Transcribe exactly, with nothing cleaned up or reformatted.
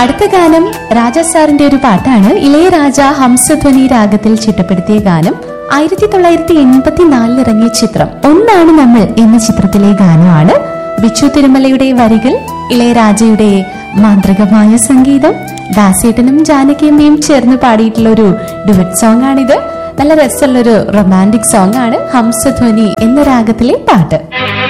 അടുത്ത ഗാനം രാജ സാറിന്റെ ഒരു പാട്ടാണ്. ഇളയരാജ ഹംസധ്വനി രാഗത്തിൽ ചിട്ടപ്പെടുത്തിയ ഗാനം. ആയിരത്തി തൊള്ളായിരത്തി എൺപത്തിനാലിൽ ഇറങ്ങിയ ചിത്രം ഒന്നാണ് നമ്മൾ എന്ന ചിത്രത്തിലെ ഗാനമാണ്. ബിച്ചു തിരുമലയുടെ വരികൾ, ഇളയരാജയുടെ മാന്ത്രികമായ സംഗീതം, ദാസേട്ടനും ജാനകിയമ്മയും ചേർന്ന് പാടിയിട്ടുള്ള ഒരു ഡുവറ്റ് സോങ് ആണിത്. നല്ല രസമുള്ളൊരു റൊമാൻറ്റിക് സോങ് ആണ് ഹംസധ്വനി എന്ന രാഗത്തിലെ പാട്ട്.